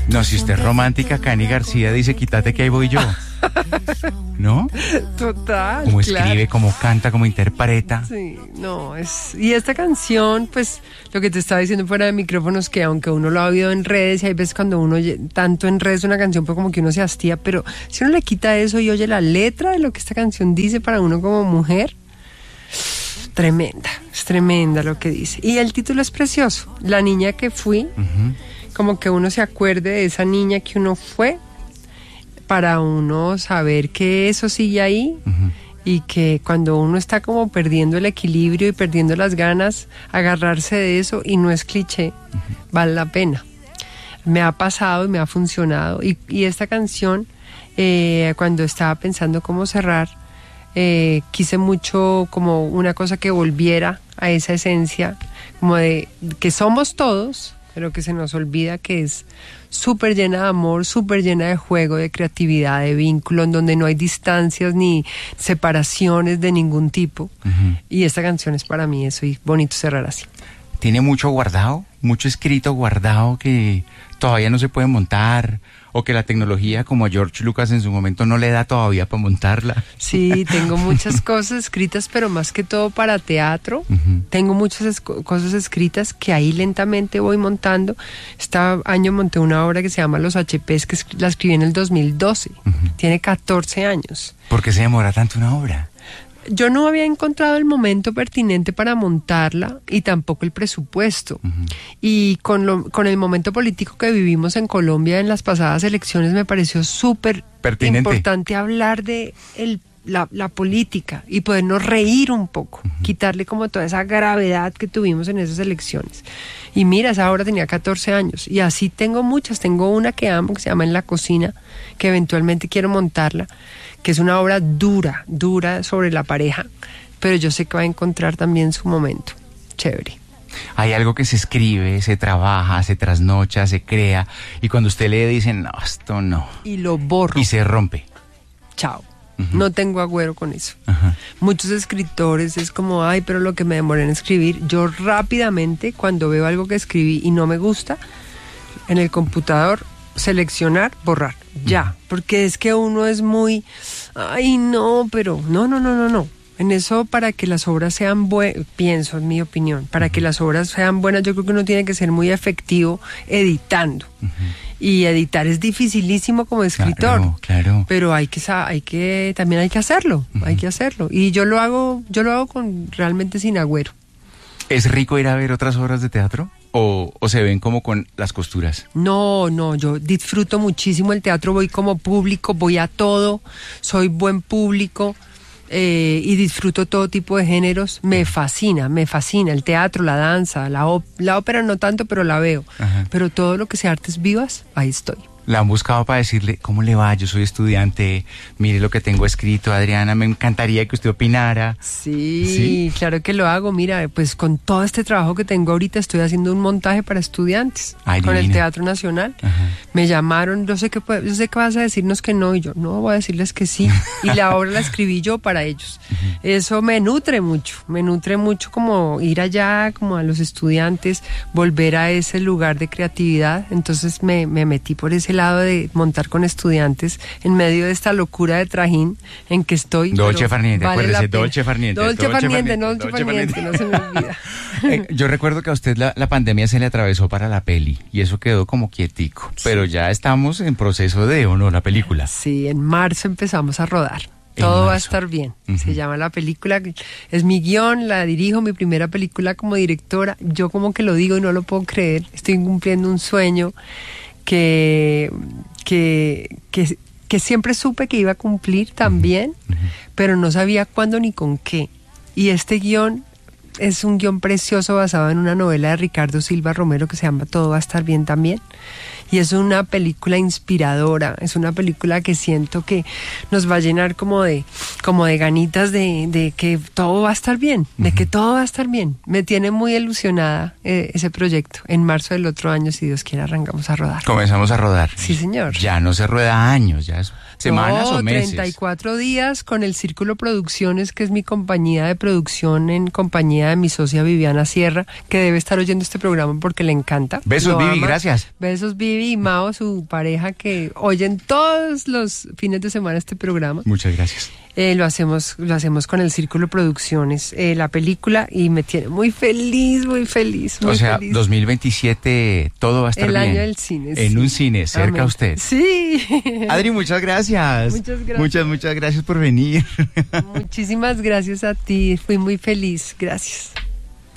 No, si usted es romántica, Cani García dice, quítate que ahí voy yo. ¿No? Total. Como claro. escribe, como canta, como interpreta. Sí, no, y esta canción, pues, lo que te estaba diciendo fuera de micrófonos, que aunque uno lo ha oído en redes, y hay veces cuando uno oye tanto en redes una canción, pues como que uno se hastía, pero si uno le quita eso y oye la letra de lo que esta canción dice para uno como mujer, es tremenda lo que dice. Y el título es precioso, La niña que fui, como que uno se acuerde de esa niña que uno fue, para uno saber que eso sigue ahí, y que cuando uno está como perdiendo el equilibrio y perdiendo las ganas, agarrarse de eso, y no es cliché, vale la pena. Me ha pasado y me ha funcionado, y esta canción, cuando estaba pensando cómo cerrar, quise mucho como una cosa que volviera a esa esencia, como de que somos todos, pero que se nos olvida que es súper llena de amor, súper llena de juego, de creatividad, de vínculo, en donde no hay distancias ni separaciones de ningún tipo. Y esta canción es para mí eso, y bonito cerrar así. Tiene mucho guardado, mucho escrito guardado que todavía no se puede montar, o que la tecnología, como a George Lucas en su momento, no le da todavía para montarla. Sí, tengo muchas cosas escritas, pero más que todo para teatro. Tengo muchas cosas escritas que ahí lentamente voy montando. Este año monté una obra que se llama Los HPs, que la escribí en el 2012. Tiene 14 años. ¿Por qué se demora tanto una obra? Yo no había encontrado el momento pertinente para montarla, y tampoco el presupuesto. Y con el momento político que vivimos en Colombia en las pasadas elecciones, me pareció súper importante hablar de la política y podernos reír un poco, quitarle como toda esa gravedad que tuvimos en esas elecciones. Y mira, esa obra tenía 14 años, y así tengo muchas. Tengo una que amo, que se llama En la cocina, que eventualmente quiero montarla, que es una obra dura sobre la pareja, pero yo sé que va a encontrar también su momento. Chévere. Hay algo que se escribe, se trabaja, se trasnocha, se crea, y cuando usted lee dicen, no, esto no. Y lo borro. Y se rompe. Chao. No tengo agüero con eso. Muchos escritores es como, ay, pero lo que me demoré en escribir. Yo rápidamente, cuando veo algo que escribí y no me gusta, en el computador, seleccionar, borrar, ya. Porque es que uno es muy, ay, no, pero no. En eso, para que las obras sean buenas, pienso, en mi opinión, para que las obras sean buenas, yo creo que uno tiene que ser muy efectivo editando. Y editar es dificilísimo como escritor. Claro. Pero también hay que hacerlo, hay que hacerlo. Y yo lo hago realmente sin agüero. ¿Es rico ir a ver otras obras de teatro? ¿O se ven como con las costuras? No, yo disfruto muchísimo el teatro, voy como público, voy a todo, soy buen público. Y disfruto todo tipo de géneros. Me fascina el teatro, la danza, la ópera no tanto, pero la veo. Pero todo lo que sea artes vivas, ahí estoy. La han buscado para decirle, ¿cómo le va? Yo soy estudiante, mire lo que tengo escrito, Adriana, me encantaría que usted opinara. Sí, claro que lo hago. Mira, pues con todo este trabajo que tengo ahorita, estoy haciendo un montaje para estudiantes. Ay, con divina. el Teatro Nacional. Me llamaron, yo sé que vas a decirnos que no, y yo, no, voy a decirles que sí. Y la obra la escribí yo para ellos. Eso me nutre mucho como ir allá, como a los estudiantes, volver a ese lugar de creatividad. Entonces me metí por ese lado de montar con estudiantes en medio de esta locura de trajín en que estoy. Dolce Farniente, vale, acuérdese, Dolce Farniente, no se me olvida. Yo recuerdo que a usted la pandemia se le atravesó para la peli y eso quedó como quietico, pero ya estamos en proceso de, ¿o no, la película? Sí, en marzo empezamos a rodar. Todo va a estar bien. Se llama la película, es mi guión, la dirijo, mi primera película como directora. Yo como que lo digo y no lo puedo creer. Estoy cumpliendo un sueño que siempre supe que iba a cumplir también, pero no sabía cuándo ni con qué. Y este guión es un guión precioso basado en una novela de Ricardo Silva Romero que se llama Todo va a estar bien también. Y es una película inspiradora, es una película que siento que nos va a llenar como de ganitas de que todo va a estar bien, de que todo va a estar bien. Me tiene muy ilusionada ese proyecto. En marzo del otro año, si Dios quiere, arrancamos a rodar. Comenzamos a rodar. Sí, señor. Ya no se rueda años, ya es semanas o meses. 34 días con el Círculo Producciones, que es mi compañía de producción en compañía de mi socia Viviana Sierra, que debe estar oyendo este programa porque le encanta. Besos, Vivi, gracias. Besos, Vivi. Vivi y Mao, su pareja, que oyen todos los fines de semana este programa. Muchas gracias. Lo hacemos con el Círculo Producciones, la película, y me tiene muy feliz, muy feliz. Muy o sea, feliz. 2027 todo va a estar el bien. El año del cine. En un cine, cerca Amén. a usted. Sí. Adri, muchas gracias. Muchas gracias. Muchas gracias por venir. Muchísimas gracias a ti, fui muy feliz, gracias.